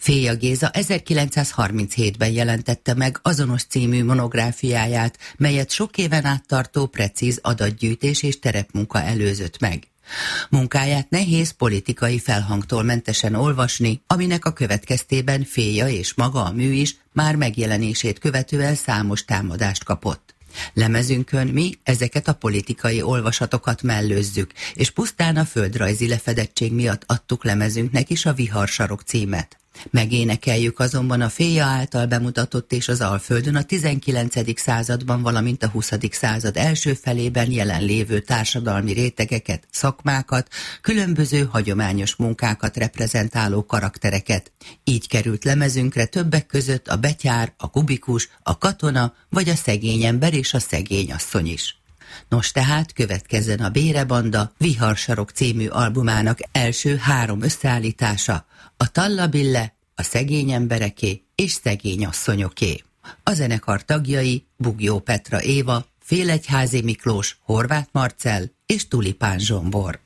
Féja Géza 1937-ben jelentette meg Azonos című monográfiáját, melyet sok éven át tartó precíz adatgyűjtés és terepmunka előzött meg. Munkáját nehéz politikai felhangtól mentesen olvasni, aminek a következtében Féja és maga a mű is már megjelenését követően számos támadást kapott. Lemezünkön mi ezeket a politikai olvasatokat mellőzzük, és pusztán a földrajzi lefedettség miatt adtuk lemezünknek is a Viharsarok címet. Megénekeljük azonban a Féja által bemutatott és az Alföldön a 19. században, valamint a 20. század első felében jelenlévő társadalmi rétegeket, szakmákat, különböző hagyományos munkákat reprezentáló karaktereket. Így került lemezünkre többek között a betyár, a kubikus, a katona vagy a szegény ember és a szegény asszony is. Nos tehát következzen a Bérebanda Viharsarok című albumának első 3 összeállítása, a Tallabille, a szegény embereké és szegény asszonyoké. A zenekar tagjai Bugyó Petra Éva, Félegyházi Miklós, Horváth Marcell és Tulipán Zsombor.